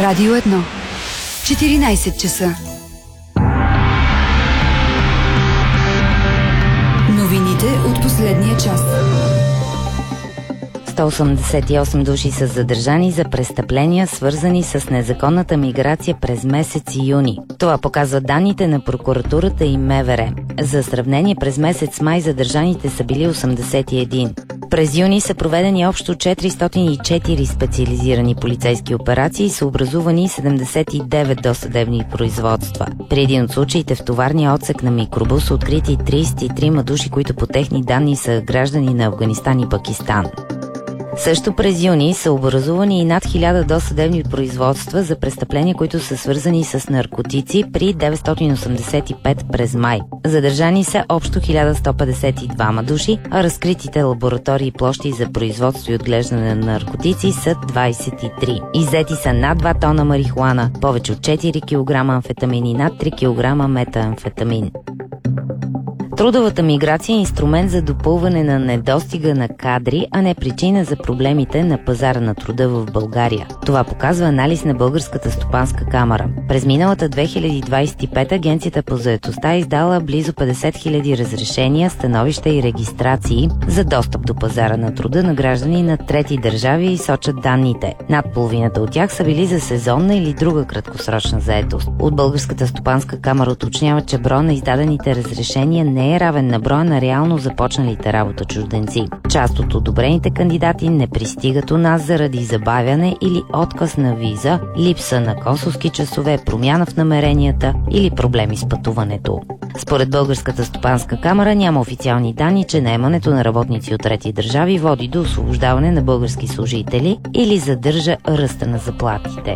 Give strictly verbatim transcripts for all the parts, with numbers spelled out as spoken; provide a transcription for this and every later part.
Радио едно. четиринайсет часа. Новините от последния час. сто осемдесет и осем души са задържани за престъпления, свързани с незаконната миграция през месец юни. Това показват данните на прокуратурата и МВР. За сравнение, през месец май задържаните са били осемдесет и един. През юни са проведени общо четиристотин и четири специализирани полицейски операции и са образувани седемдесет и девет досъдебни производства. При един от случаите в товарния отсек на микробус са открити трийсет и три души, които по техни данни са граждани на Афганистан и Пакистан. Също през юни са образувани и над хиляда досъдебни производства за престъпления, които са свързани с наркотици, при деветстотин осемдесет и пет през май. Задържани са общо хиляда сто петдесет и два души, а разкритите лаборатории и площи за производство и отглеждане на наркотици са двайсет и три. Иззети са над два тона марихуана, повече от четири килограма амфетамин и над три килограма метаамфетамин. Трудовата миграция е инструмент за допълване на недостига на кадри, а не причина за проблемите на пазара на труда в България. Това показва анализ на Българската стопанска камара. През миналата две хиляди двайсет и пета Агенцията по заетостта е издала близо петдесет хиляди разрешения, становища и регистрации за достъп до пазара на труда на граждани на трети държави и сочат данните. Над половината от тях са били за сезонна или друга краткосрочна заетост. От Българската стопанска камара уточнява, че броя на издадените разрешения не е равен на броя на реално започналите работа чужденци. Част от одобрените кандидати не пристигат у нас заради забавяне или отказ на виза, липса на консулски часове, промяна в намеренията или проблеми с пътуването. Според Българската стопанска камара няма официални данни, че наемането на работници от трети държави води до освобождаване на български служители или задържа ръста на заплатите.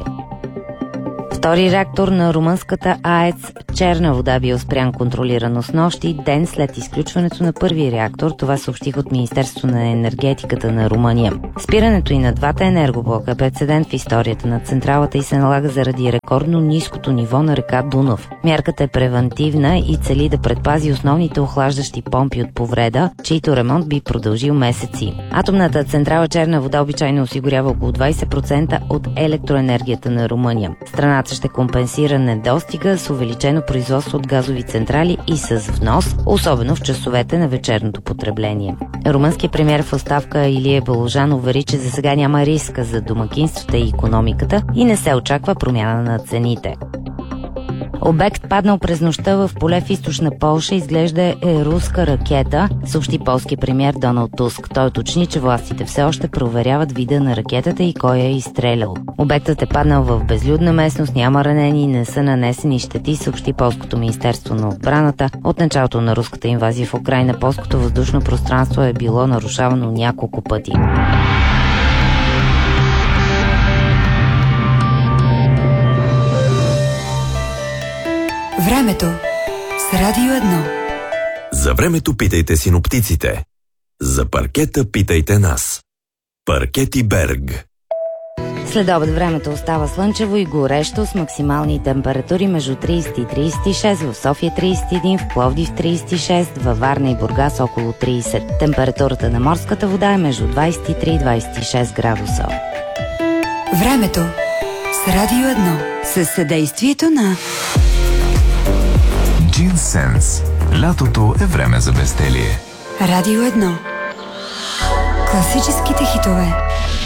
Втори реактор на румънската АЕЦ Черна вода бил спрян контролирано снощи, ден след изключването на първи реактор. Това съобщих от Министерството на енергетиката на Румъния. Спирането и на двата енергоблока е прецедент в историята на централата и се налага заради рекордно ниското ниво на река Дунав. Мярката е превантивна и цели да предпази основните охлаждащи помпи от повреда, чийто ремонт би продължил месеци. Атомната централа Черна вода обичайно осигурява около двайсет процента от електроенергията на Румъния. Страната ще компенсира недостига с увеличено производство от газови централи и с внос, особено в часовете на вечерното потребление. Румънският премиер в оставка Илия Баложан увери, че за сега няма риска за домакинствата и икономиката и не се очаква промяна на цените. Обект, паднал през нощта в поле в източна Полша, изглежда е руска ракета, съобщи полски премиер Доналд Туск. Той уточни, че властите все още проверяват вида на ракетата и кой я е изстрелял. Обектът е паднал в безлюдна местност, няма ранени и не са нанесени щети, съобщи полското министерство на отбраната. От началото на руската инвазия в Украйна полското въздушно пространство е било нарушавано няколко пъти. Времето с Радио едно. За времето питайте синоптиците. За паркета питайте нас. Паркети Берг. След обед времето остава слънчево и горещо с максимални температури между трийсет и трийсет и шест, в София трийсет и един, в Пловдив трийсет и шест, във Варна и Бургас около трийсет. Температурата на морската вода е между двайсет и три и двайсет и шест градуса. Времето с Радио едно. Със съдействието на Джинсенс. Лятото е време за безделие. Радио едно. Класическите хитове.